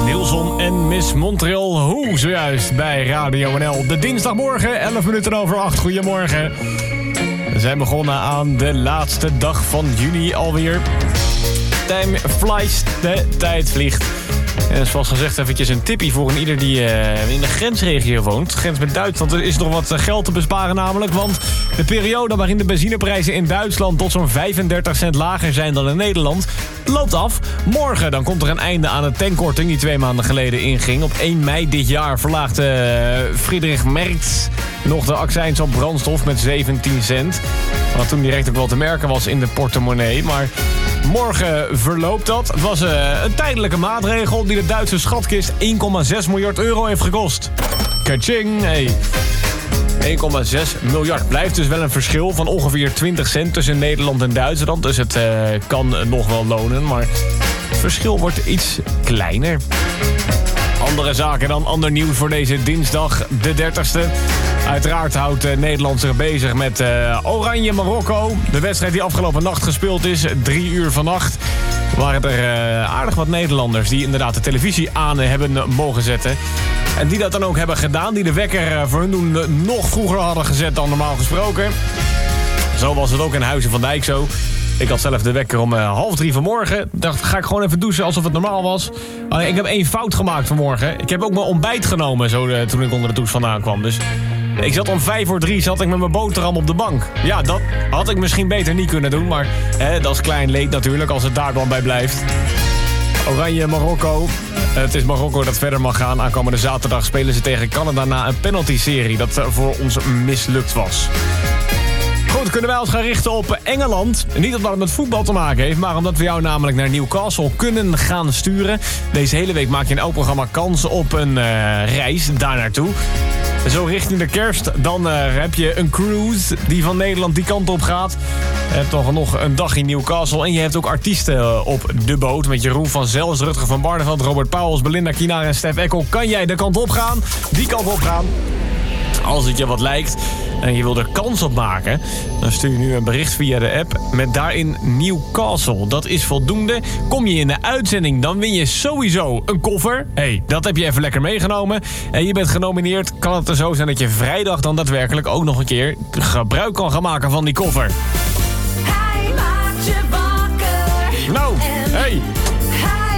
Nielson en Miss Montreal, hoe zojuist bij Radio NL. De dinsdagmorgen, 11 minuten over 8. Goedemorgen. We zijn begonnen aan de laatste dag van juni alweer. Time flies, de tijd vliegt. En zoals gezegd eventjes een tippie voor een ieder die in de grensregio woont. Grens met Duitsland, er is nog wat geld te besparen namelijk. Want de periode waarin de benzineprijzen in Duitsland tot zo'n 35 cent lager zijn dan in Nederland, loopt af. Morgen dan komt er een einde aan de tankkorting die 2 maanden geleden inging. Op 1 mei dit jaar verlaagde Friedrich Merz nog de accijns op brandstof met 17 cent. Wat toen direct ook wel te merken was in de portemonnee. Maar morgen verloopt dat. Het was een tijdelijke maatregel die de Duitse schatkist 1,6 miljard euro heeft gekost. Kaching, hey. 1,6 miljard. Blijft dus wel een verschil van ongeveer 20 cent tussen Nederland en Duitsland. Dus het kan nog wel lonen, maar het verschil wordt iets kleiner. Andere zaken dan, ander nieuws voor deze dinsdag, de 30ste. Uiteraard houdt Nederland zich bezig met Oranje-Marokko. De wedstrijd die afgelopen nacht gespeeld is, 3 uur vannacht, waren er aardig wat Nederlanders die inderdaad de televisie aan hebben mogen zetten. En die dat dan ook hebben gedaan, die de wekker voor hun doen nog vroeger hadden gezet dan normaal gesproken. Zo was het ook in Huizen van Dijk zo. Ik had zelf de wekker om 2:30 vanmorgen. Dacht, ga ik gewoon even douchen alsof het normaal was. Alleen, ik heb 1 fout gemaakt vanmorgen. Ik heb ook mijn ontbijt genomen toen ik onder de douche vandaan kwam. Dus ik zat om 2:55 zat ik met mijn boterham op de bank. Ja, dat had ik misschien beter niet kunnen doen. Maar dat is klein leed natuurlijk als het daar dan bij blijft. Oranje-Marokko. Het is Marokko dat verder mag gaan. Aankomende zaterdag spelen ze tegen Canada na een penalty-serie dat voor ons mislukt was. Goed, kunnen wij ons gaan richten op Engeland. Niet omdat het met voetbal te maken heeft, maar omdat we jou namelijk naar Newcastle kunnen gaan sturen. Deze hele week maak je in elk programma kans op een reis daar naartoe. Zo richting de kerst, dan heb je een cruise die van Nederland die kant op gaat. Je hebt toch nog een dag in Newcastle en je hebt ook artiesten op de boot. Met Jeroen van Zelst, Rutger van Barneveld, Robert Pauwels, Belinda Kienaar en Stef Ekkel. Kan jij de kant op gaan? Die kant op gaan. Als het je wat lijkt en je wil er kans op maken, dan stuur je nu een bericht via de app met daarin Newcastle. Dat is voldoende. Kom je in de uitzending, dan win je sowieso een koffer. Hey, dat heb je even lekker meegenomen. En je bent genomineerd. Kan het er zo zijn dat je vrijdag dan daadwerkelijk ook nog een keer gebruik kan gaan maken van die koffer. Hij maakt je